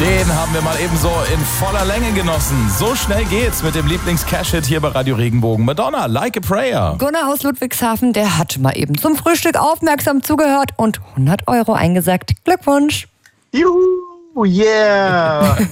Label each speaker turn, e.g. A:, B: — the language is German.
A: Den haben wir mal ebenso in voller Länge genossen. So schnell geht's mit dem Lieblings-Cash-Hit hier bei Radio Regenbogen. Madonna, Like a Prayer.
B: Gunnar aus Ludwigshafen, der hat mal eben zum Frühstück aufmerksam zugehört und 100 € eingesackt. Glückwunsch!
C: Juhu, yeah!